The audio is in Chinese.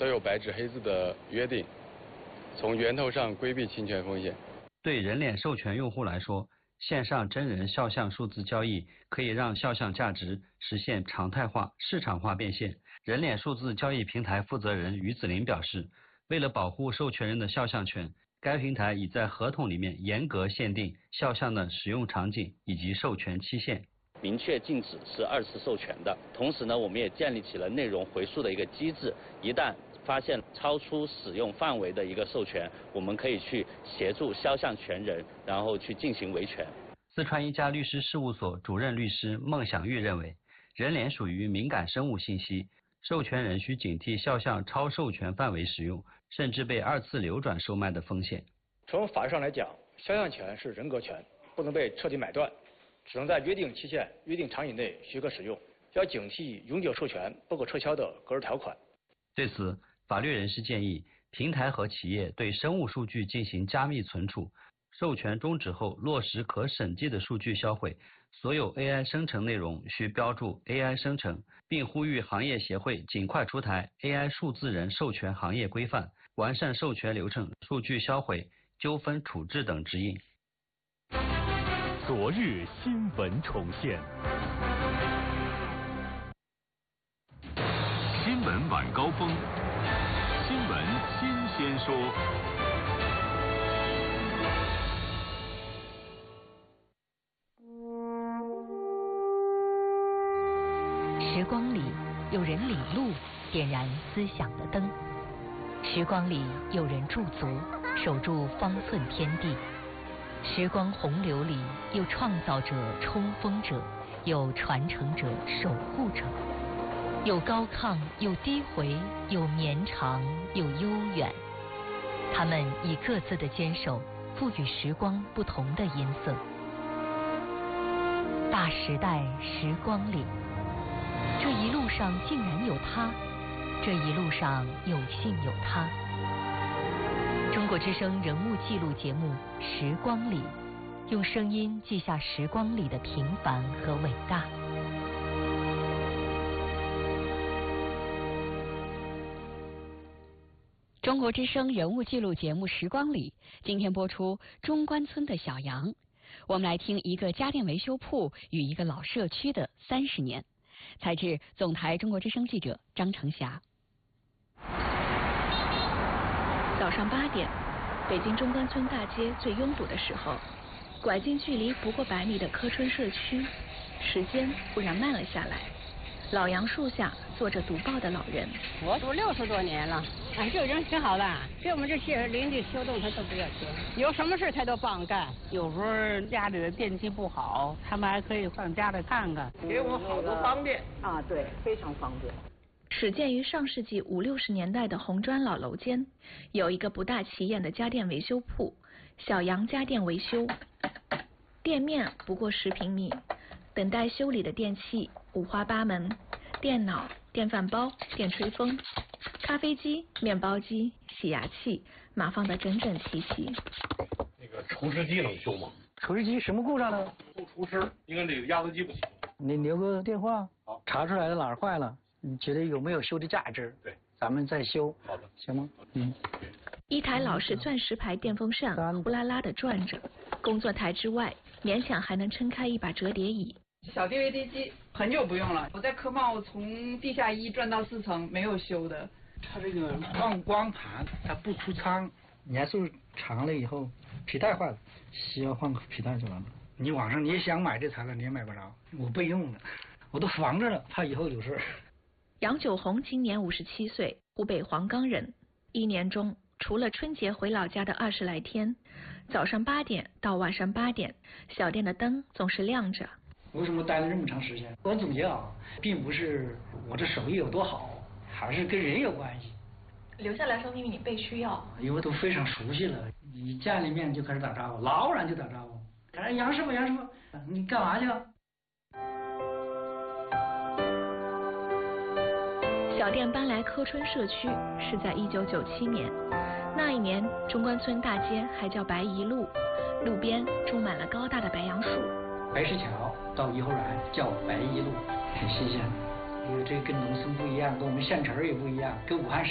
都有白纸黑字的约定，从源头上规避侵权风险。 对人脸授权用户来说，线上真人肖像数字交易可以让肖像价值实现常态化、市场化变现。人脸数字交易平台负责人于子林表示，为了保护授权人的肖像权，该平台已在合同里面严格限定肖像的使用场景以及授权期限， 明确禁止是2次授权的。同时呢，我们也建立起了内容回溯的一个机制，一旦发现超出使用范围的一个授权，我们可以去协助肖像权人，然后去进行维权。 四川一家律师事务所主任律师孟享玉认为，人脸属于敏感生物信息，授权人需警惕肖像超授权范围使用，甚至被2次流转售卖的风险。 从法律上来讲，肖像权是人格权，不能被彻底买断，只能在约定期限、约定场景内许可使用，要警惕永久授权不可撤销的格式条款。 对此，法律人士建议，平台和企业对生物数据进行加密存储，授权终止后落实可审计的数据销毁，所有 AI 生成内容需标注 AI 生成，并呼吁行业协会尽快出台 AI 数字人授权行业规范，完善授权流程、数据销毁、纠纷处置等指引。 昨日新闻重现，新闻晚高峰，新闻新鲜说。 时光里有人领路，点燃思想的灯；时光里有人驻足，守住方寸天地。时光洪流里有创造者、冲锋者，有传承者、守护者，有高亢，有低回，有绵长，有悠远。他们以各自的坚守，赋予时光不同的音色。大时代时光里，这一路上竟然有他，这一路上有幸有他。中国之声人物记录节目《时光里》，用声音记下时光里的平凡和伟大。 中国之声人物记录节目《时光里》今天播出中关村的小杨。我们来听一个家电维修铺与一个老社区的30年。采自总台中国之声记者张成霞。 早上8点，北京中关村大街最拥堵的时候，拐进距离不过100米的柯春社区，时间忽然慢了下来。老杨树下坐着读报的老人。 我读60多年了，这人挺好的，给我们这些邻居修动他都不要钱，有什么事他都帮干。有时候家里的电器不好，他们还可以上家里看看，给我们好多方便啊，对，非常方便。 始建于上世纪50、60年代的红砖老楼间，有一个不大起眼的家电维修铺——小杨家电维修。店面不过10平米，等待修理的电器五花八门：电脑、电饭煲、电吹风、咖啡机、面包机、洗牙器，码放得整整齐齐。 那个厨师机能修吗？ 厨师机什么故障呢？ 不厨师，应该这个压缩机不行。 你留个电话， 好， 查出来了哪儿坏了，你觉得有没有修的价值？ 对， 咱们再修。 好的， 行吗？ 一台老式钻石牌电风扇呼啦啦地转着，工作台之外勉强还能撑开一把折叠椅。 小 DVD 机很久不用了，我在科贸从地下1转到4层，没有修的。 它这个光盘它不出仓，年数长了以后皮带坏了，需要换个皮带就完了。你网上你也想买这材料你也买不着，我备用的，我都防着了，怕以后有事。 杨九红今年57岁，湖北黄冈人。1年中除了春节回老家的20来天，早上8点到晚上8点，小店的灯总是亮着。 为什么待了这么长时间？我总结啊，并不是我这手艺有多好，还是跟人有关系。 留下来说明你被需要， 因为都非常熟悉了，一见了面就开始打招呼，老远就打招呼。哎，杨师傅，杨师傅，你干嘛去了？ 小店搬来柯春社区是在1997年，那一年中关村大街还叫白宜路，路边种满了高大的白杨树。 白石桥到颐和园叫白宜路，很新鲜，因为这跟农村不一样，跟我们县城也不一样，跟武汉市